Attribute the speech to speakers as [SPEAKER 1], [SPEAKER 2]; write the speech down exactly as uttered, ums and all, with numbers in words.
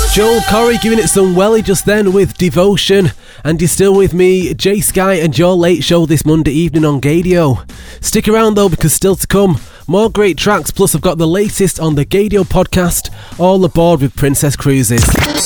[SPEAKER 1] Joel Corey giving it some welly just then with Devotion. And you're still with me, Jay Sky, and your late show this Monday evening on Gadio. Stick around though, because still to come, more great tracks, plus I've got the latest on the Gadio podcast, all aboard with Princess Cruises.